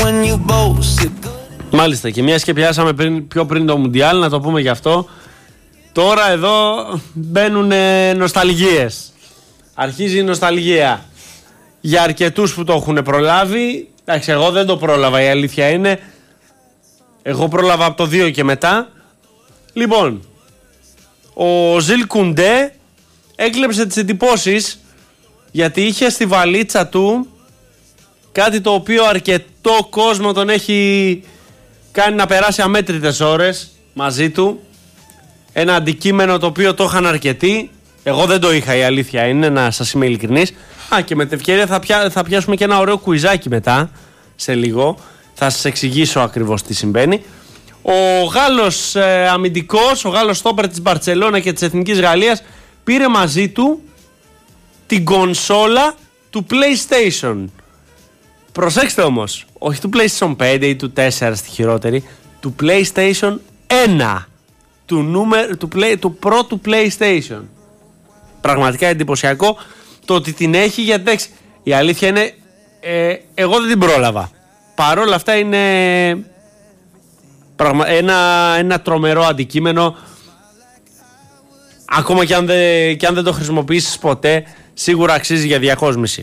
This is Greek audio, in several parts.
Μάλιστα, και μιας και πιάσαμε πιο πριν το Μουντιάλ, να το πούμε γι' αυτό. Τώρα εδώ μπαίνουν νοσταλγίες. Αρχίζει η νοσταλγία για αρκετούς που το έχουν προλάβει. Εντάξει, εγώ δεν το πρόλαβα, η αλήθεια είναι. Εγώ πρόλαβα από το 2 και μετά. Λοιπόν, ο Ζιλ Κουντέ έκλεψε τις εντυπώσεις, γιατί είχε στη βαλίτσα του κάτι το οποίο αρκετό κόσμο τον έχει κάνει να περάσει αμέτρητες ώρες μαζί του. Ένα αντικείμενο το οποίο το είχαν αρκετοί. Εγώ δεν το είχα, η αλήθεια είναι, να σας είμαι ειλικρινής. Και με την ευκαιρία θα πιάσουμε και ένα ωραίο κουιζάκι μετά, σε λίγο. Θα σας εξηγήσω ακριβώς τι συμβαίνει. Ο Γάλλος αμυντικός, ο Γάλλος στόπερ της Μπαρτσελώνα και της Εθνικής Γαλλίας πήρε μαζί του την κονσόλα του PlayStation. Προσέξτε όμως, όχι του PlayStation 5 ή του 4 στη χειρότερη, του PlayStation 1, του πρώτου PlayStation. Πραγματικά εντυπωσιακό το ότι την έχει, γιατί η αλήθεια είναι εγώ δεν την πρόλαβα. Παρόλα αυτά είναι ένα τρομερό αντικείμενο. Ακόμα και αν δεν το χρησιμοποιήσεις ποτέ, σίγουρα αξίζει για διακόσμηση.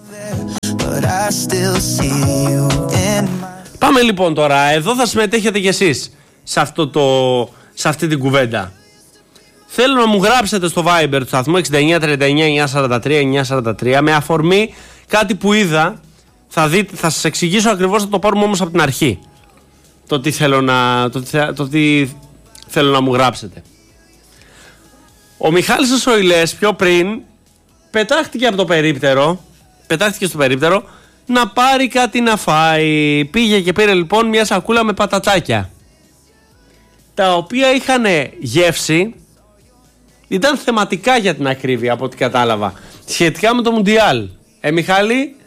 Πάμε λοιπόν τώρα. Εδώ θα συμμετέχετε κι εσείς σε αυτή την κουβέντα. Θέλω να μου γράψετε στο Viber του σταθμού 6939-943-943 με αφορμή κάτι που είδα. Θα σας εξηγήσω ακριβώς, θα το πάρουμε όμως από την αρχή. Το τι θέλω να μου γράψετε. Ο Μιχάλης ο Σοηλές πιο πριν πετάχτηκε στο περίπτερο να πάρει κάτι να φάει. Πήγε και πήρε λοιπόν μια σακούλα με πατατάκια, τα οποία είχαν γεύση, ήταν θεματικά για την ακρίβεια από ό,τι κατάλαβα, σχετικά με το Μουντιάλ. Μιχάλη,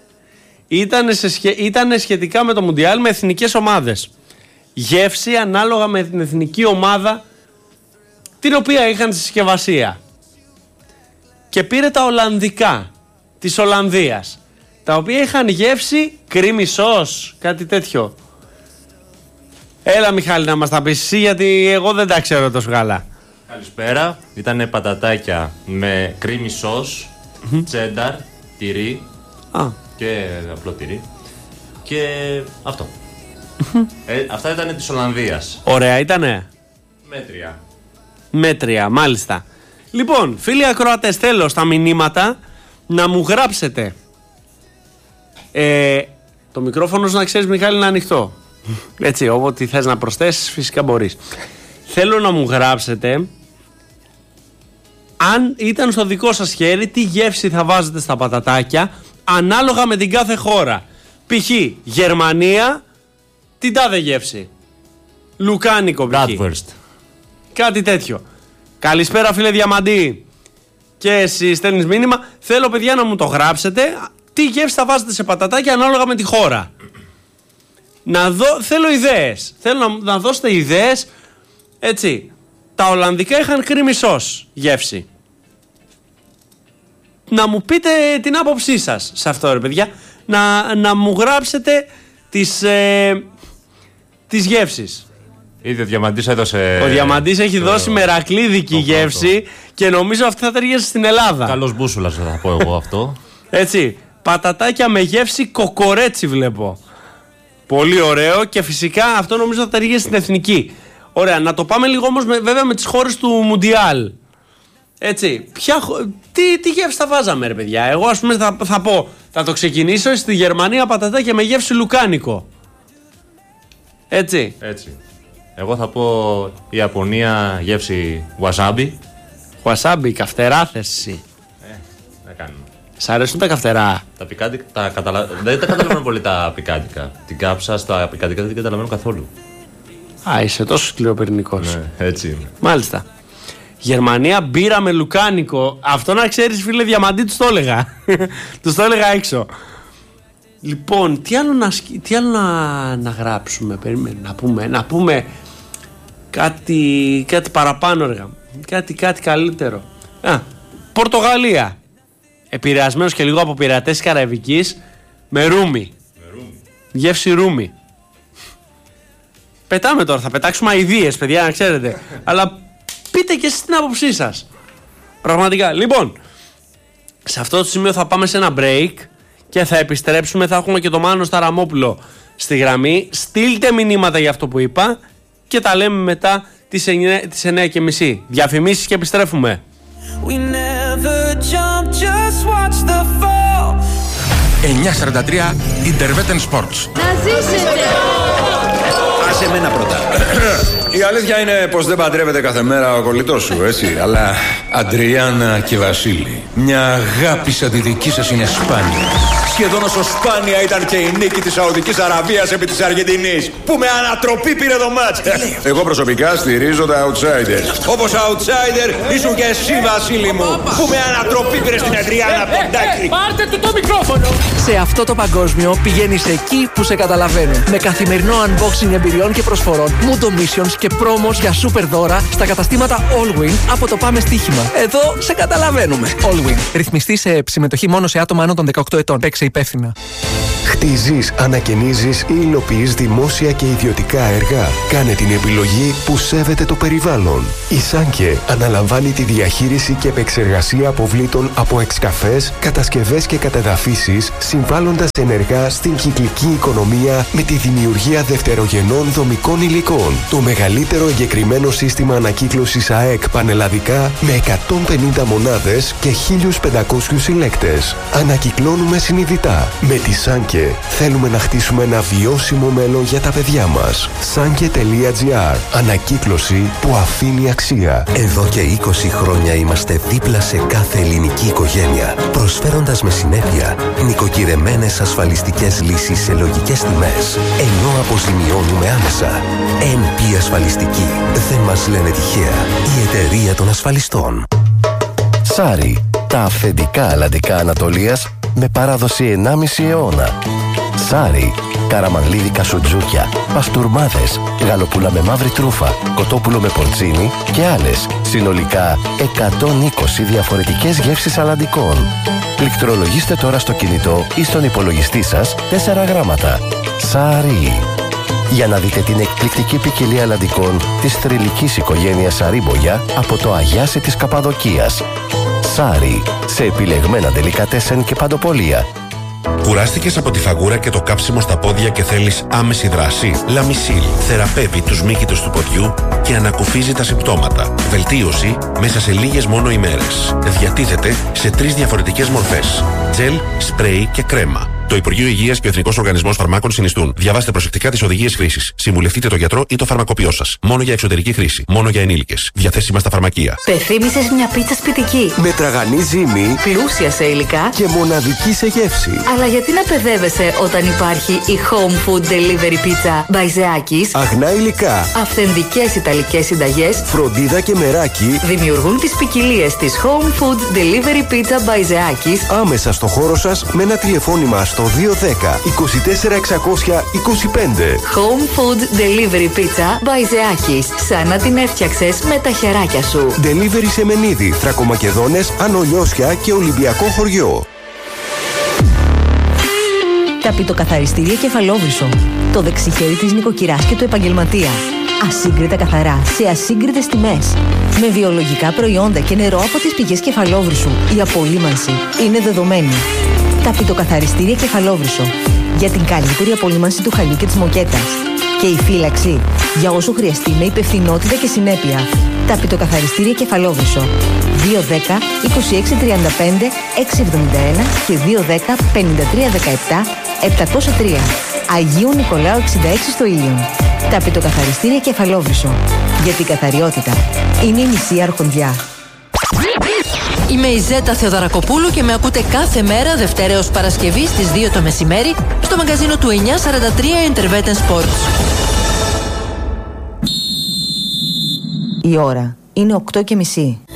ήταν σχετικά με το Μουντιάλ, με εθνικές ομάδες. Γεύση ανάλογα με την εθνική ομάδα την οποία είχαν στη συσκευασία. Και πήρε τα Ολλανδικά της Ολλανδίας, τα οποία είχαν γεύση creamy sauce, κάτι τέτοιο. Έλα Μιχάλη να μας τα πεις εσύ, γιατί εγώ δεν τα ξέρω τόσο καλά. Καλησπέρα. Ήτανε πατατάκια με creamy sauce, τσένταρ, τυρί και απλό τυρί. Και αυτό. Αυτά ήταν της Ολλανδίας. Ωραία ήτανε. Μέτρια, μάλιστα. Λοιπόν, φίλοι ακροατές, θέλω στα μηνύματα να μου γράψετε. Το μικρόφωνο σου, να ξέρεις Μιχάλη, είναι ανοιχτό. Έτσι, όποτε θες να προσθέσεις φυσικά μπορείς. Θέλω να μου γράψετε αν ήταν στο δικό σας χέρι τι γεύση θα βάζετε στα πατατάκια ανάλογα με την κάθε χώρα. Π.χ. Γερμανία, την τάδε γεύση. Λουκάνικο π.χ. Κάτι τέτοιο. Καλησπέρα φίλε Διαμαντή. Και εσύ στέλνεις μήνυμα. Θέλω παιδιά να μου το γράψετε. Τι γεύση θα βάζετε σε πατατάκια ανάλογα με τη χώρα. Θέλω ιδέες. Θέλω να δώσετε ιδέες. Έτσι. Τα Ολλανδικά είχαν creamy sauce γεύση. Να μου πείτε την άποψή σας σε αυτό ρε παιδιά. Να μου γράψετε τις γεύσεις. Ήδη ο Διαμαντής έδωσε. Ο Διαμαντής έχει δώσει μερακλίδικη γεύση και νομίζω αυτή θα ταιριάζει στην Ελλάδα. Καλός μπούσουλας θα πω εγώ αυτό. Έτσι. Πατατάκια με γεύση κοκορέτσι βλέπω. Πολύ ωραίο και φυσικά αυτό νομίζω θα ταιριάζει στην εθνική. Ωραία, να το πάμε λίγο όμως βέβαια με τις χώρες του Μουντιάλ. Έτσι. Τι γεύση θα βάζαμε ρε παιδιά. Εγώ ας πούμε θα πω, θα το ξεκινήσω στη Γερμανία πατατάκια με γεύση λουκάνικο. Έτσι. Εγώ θα πω η Ιαπωνία γεύση wasabi. Wasabi, καυτεράθες εσύ. Δεν κάνουμε. Σ' αρέσουν τα καυτερά? Τα πικάντικα, δεν τα καταλαβαίνω πολύ τα πικάντικα. Την κάψα στα πικάντικα δεν την καταλαβαίνω καθόλου. Είσαι τόσο σκληροπυρηνικός. Ναι, έτσι είναι. Μάλιστα. Γερμανία μπύρα με λουκάνικο. Αυτό να ξέρεις φίλε Διαμαντή, τους το έλεγα. Τους το έλεγα έξω. Λοιπόν, τι άλλο να γράψουμε? Περίμενε, να πούμε κάτι παραπάνω έργα. Κάτι καλύτερο. Πορτογαλία. Επηρεασμένος και λίγο από πειρατές της Καραϊβικής με ρούμι. Γεύση ρούμι. Πετάμε τώρα, θα πετάξουμε αηδίες, παιδιά, να ξέρετε. Αλλά πείτε και εσείς την άποψή σας. Πραγματικά. Λοιπόν, σε αυτό το σημείο θα πάμε σε ένα break και θα επιστρέψουμε. Θα έχουμε και το Μάνο Σταραμόπουλο στη γραμμή. Στείλτε μηνύματα για αυτό που είπα και τα λέμε μετά τις 9:30. Διαφημίσεις και επιστρέφουμε. 9:43 Interveten Sports. Να ζήσετε! Άσε εμένα πρώτα. Η αλήθεια είναι πως δεν παντρεύεται κάθε μέρα ο κολλητός σου, έτσι. Αλλά Αντριάννα και Βασίλη, μια αγάπη σαν τη δική σας είναι σπάνια. Σχεδόν όσο σπάνια ήταν και η νίκη της Σαουδικής Αραβίας επί της Αργεντινής, που με ανατροπή πήρε το μάτς. Εγώ προσωπικά στηρίζω τα outsiders. Όπως outsider ήσουν και εσύ, Βασίλη μου, που με ανατροπή πήρε στην Αντριάννα Ποντάκη. Πάρτε του το μικρόφωνο! Σε αυτό το παγκόσμιο πηγαίνεις εκεί που σε καταλαβαίνουν. Με καθημερινό unboxing εμπειριών και προσφορών, Mundo Missions και πρόμος για super δώρα στα καταστήματα Allwin από το Πάμε Στοίχημα. Εδώ σε καταλαβαίνουμε. Allwin. Ρυθμιστή σε συμμετοχή μόνο σε άτομα άνω των 18 ετών. Παίξε υπεύθυνα. Χτίζεις, ανακαινίζεις ή υλοποιείς δημόσια και ιδιωτικά έργα. Κάνε την επιλογή που σέβεται το περιβάλλον. Η Σάνκε αναλαμβάνει τη διαχείριση και επεξεργασία αποβλήτων από εξκαφές, κατασκευές και κατεδαφίσεις, συμβάλλοντας ενεργά στην κυκλική οικονομία με τη δημιουργία δευτερογενών δομικών υλικών. Το μεγαλύτερο εγκεκριμένο σύστημα ανακύκλωσης ΑΕΚ πανελλαδικά με 150 μονάδες και 1.500 συλλέκτες. Ανακυκλώνουμε συνειδητά. Με τη Σάνκε θέλουμε να χτίσουμε ένα βιώσιμο μέλλον για τα παιδιά μας. Sanke.gr. Ανακύκλωση που αφήνει αξία. Εδώ και 20 χρόνια είμαστε δίπλα σε κάθε ελληνική οικογένεια, προσφέροντας με συνέπεια νοικοκυρεμένες ασφαλιστικές λύσεις σε λογικές τιμές, ενώ αποζημιώνουμε άμεσα. NP Ασφαλιστική. Δεν μας λένε τυχαία. Η εταιρεία των ασφαλιστών. Σάρι. Τα αυθεντικά αλλαντικά Ανατολίας με παράδοση 1,5 αιώνα. Σάρι. Καραμανλίδικα σουτζούκια, παστούρμάδες, γαλοπούλα με μαύρη τρούφα, κοτόπουλο με πορτσίνι και άλλες. Συνολικά 120 διαφορετικές γεύσεις αλλαντικών. Πληκτρολογήστε τώρα στο κινητό ή στον υπολογιστή σας 4 γράμματα. Σάρι. Για να δείτε την εκπληκτική ποικιλία αλλαντικών της θρυλικής οικογένειας Σαρίμπογια από το Αγιάσι της Καπαδοκίας. Σάρι. Σε επιλεγμένα ντελικατέσεν και παντοπολία. Κουράστηκες από τη φαγούρα και το κάψιμο στα πόδια και θέλεις άμεση δράση? Λαμισίλ θεραπεύει τους μύκητους του ποδιού και ανακουφίζει τα συμπτώματα. Βελτίωση μέσα σε λίγες μόνο ημέρες. Διατίθεται σε 3 διαφορετικές μορφές: τζελ, σπρέι και κρέμα. Το Υπουργείο Υγείας και ο Εθνικός Οργανισμός Φαρμάκων συνιστούν. Διαβάστε προσεκτικά τις οδηγίες χρήσης. Συμβουλευτείτε τον γιατρό ή το φαρμακοποιό σας. Μόνο για εξωτερική χρήση. Μόνο για ενήλικες. Διαθέσιμα στα φαρμακεία. Πεθύμησες μια πίτσα σπιτική. Με τραγανή ζύμη, Πλούσια σε υλικά και μοναδική σε γεύση. Αλλά γιατί να παιδεύεσαι όταν υπάρχει η Home Food Delivery Pizza by Zeakis? Αγνά υλικά, Αυθεντικές ιταλικές συνταγές, φροντίδα και μεράκι δημιουργούν τις ποικιλίες της Home Food Delivery Pizza by Zeakis άμεσα στο χώρο σας με ένα τηλεφώνημα στο 210 24 625. Home Food Delivery Pizza by Zeakis. Σαν να την έφτιαξες με τα χεράκια σου. Delivery σε Μενίδη, Θρακομακεδόνες, Ανολιώσια και Ολυμπιακό χωριό. Ταπητοκαθαριστήρια Κεφαλόβρυσο. Το δεξιχέρι της νοικοκυράς και του επαγγελματία. Ασύγκριτα καθαρά, σε ασύγκριτες τιμές. Με βιολογικά προϊόντα και νερό από τις πηγές Κεφαλόβρυσου. Η απολύμανση είναι δεδομένη. Ταπητοκαθαριστήρια Κεφαλόβρυσο. Για την καλύτερη απολύμανση του χαλιού και της μοκέτας. Και η φύλαξη για όσο χρειαστεί με υπευθυνότητα και συνέπεια. Ταπητοκαθαριστήρια Κεφαλόβρυσο. 210 26 35 671 και 210 53 17 703. Αγίου Νικολάου 66 στο Ήλιον. Ταπητοκαθαριστήρια Κεφαλόβρυσο. Γιατί η καθαριότητα είναι η μισή αρχοντιά. Είμαι η Ζέτα Θεοδωρακοπούλου και με ακούτε κάθε μέρα Δευτέρα έως Παρασκευή στις 2 το μεσημέρι στο μαγκαζίνο του 943 Interveten Sports. Η ώρα είναι 8:30.